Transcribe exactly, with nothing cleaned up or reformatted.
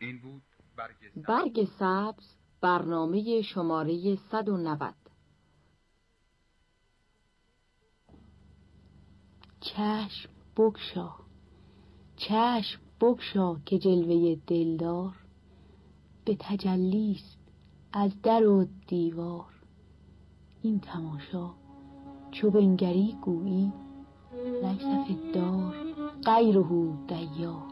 این بود برگ سبز. برگ سبز، برنامه شماره صد و نود. چشم بگشا، چشم بگشا که جلوه دلدار به تجلیست از در و دیوار. این تماشا چو بنگری گویی لیس فی الدار غیره دیار.